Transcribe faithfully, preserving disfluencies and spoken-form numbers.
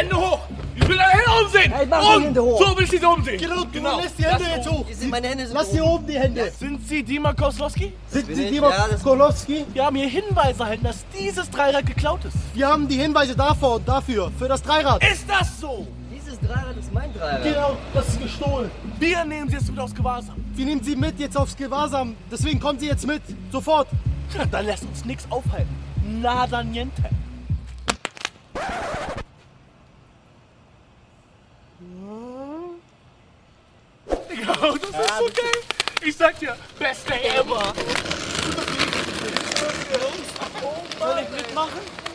Hände hoch! Ich will deine Hände umsehen! Hey, mach die Hände hoch! So will ich sie umsehen! Genau, Genau. du lässt die Hände jetzt hoch. Sie, meine Hände sind Lass hier oben die Hände. Sind Sie Dima Koslowski? Sind bin Sie ich. Dima Ja, das- Kolowski? Wir haben hier Hinweise erhalten, dass dieses Dreirad geklaut ist. Wir haben die Hinweise davor und dafür, für das Dreirad. Ist das so? Dieses Dreirad ist mein Dreirad. Genau, das ist gestohlen. Wir nehmen Sie jetzt mit aufs Gewahrsam. Wir nehmen Sie mit jetzt aufs Gewahrsam. Deswegen kommen Sie jetzt mit. Sofort. Ja, dann lässt uns nichts aufhalten. Nada niente. Digga, das ist so geil. Ich sag dir, beste ever. Soll ich mitmachen?